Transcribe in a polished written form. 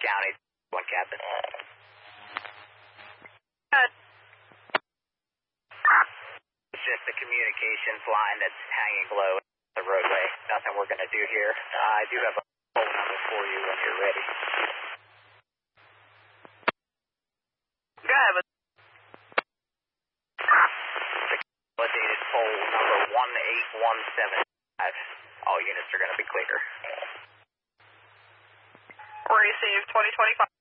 County, 1 Captain. It's just a communications line that's hanging low the roadway. Nothing we're going to do here. I do have a phone number for you when you're ready. Validated pole number 18175. All units are going to be clear. Receive 2025.